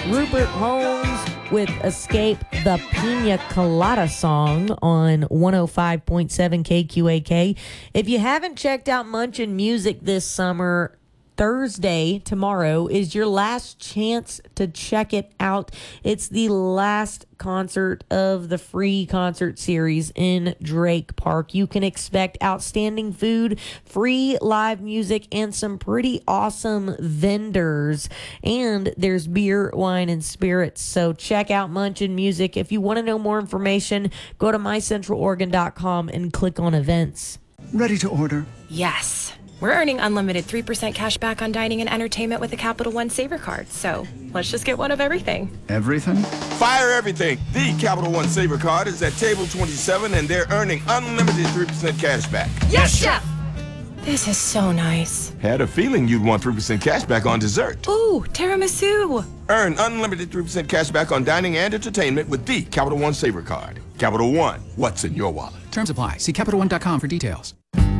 Rupert Holmes with Escape the Pina Colada song on 105.7 KQAK. If you haven't checked out Munchin Music this summer, Thursday, tomorrow, is your last chance to check it out. It's the last concert of the free concert series in Drake Park. You can expect outstanding food, free live music, and some pretty awesome vendors. And there's beer, wine, and spirits. So check out Munchin Music. If you want to know more information, go to mycentraloregon.com and click on events. Ready to order? Yes. We're earning unlimited 3% cash back on dining and entertainment with the Capital One Saver card. So let's just get one of everything. Everything? Fire everything. The Capital One Saver card is at table 27 and they're earning unlimited 3% cash back. Yes, Chef! This is so nice. Had a feeling you'd want 3% cash back on dessert. Ooh, tiramisu. Earn unlimited 3% cash back on dining and entertainment with the Capital One Saver card. Capital One, what's in your wallet? Terms apply. See CapitalOne.com for details.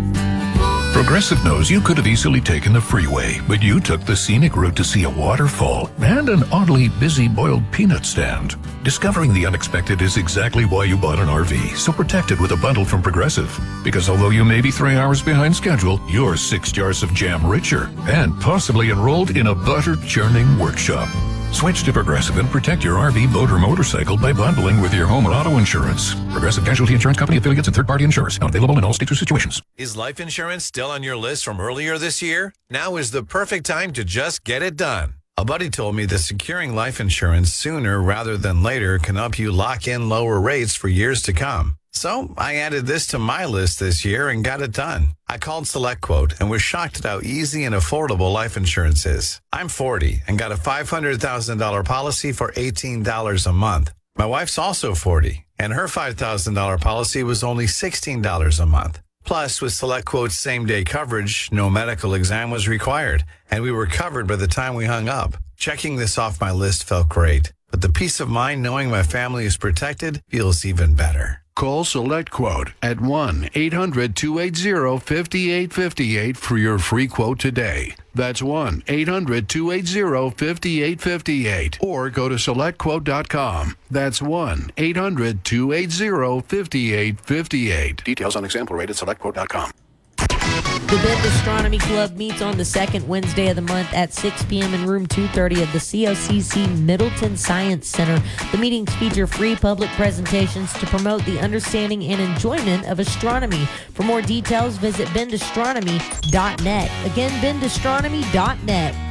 Progressive knows you could have easily taken the freeway, but you took the scenic route to see a waterfall and an oddly busy boiled peanut stand. Discovering the unexpected is exactly why you bought an RV, so protect it with a bundle from Progressive. Because although you may be 3 hours behind schedule, you're 6 jars of jam richer and possibly enrolled in a butter churning workshop. Switch to Progressive and protect your RV, boat, or motorcycle by bundling with your home and auto insurance. Progressive Casualty Insurance Company affiliates and third-party insurers. Not available in all states or situations. Is life insurance still on your list from earlier this year? Now is the perfect time to just get it done. A buddy told me that securing life insurance sooner rather than later can help you lock in lower rates for years to come. So I added this to my list this year and got it done. I called SelectQuote and was shocked at how easy and affordable life insurance is. I'm 40 and got a $500,000 policy for $18 a month. My wife's also 40 and her $5,000 policy was only $16 a month. Plus, with SelectQuote's same-day coverage, no medical exam was required, and we were covered by the time we hung up. Checking this off my list felt great, but the peace of mind knowing my family is protected feels even better. Call SelectQuote at 1-800-280-5858 for your free quote today. That's 1-800-280-5858. Or go to SelectQuote.com. That's 1-800-280-5858. Details on example rate at SelectQuote.com. The Bend Astronomy Club meets on the second Wednesday of the month at 6 p.m. in room 230 of the COCC Middleton Science Center. The meetings feature free public presentations to promote the understanding and enjoyment of astronomy. For more details, visit bendastronomy.net. Again, bendastronomy.net.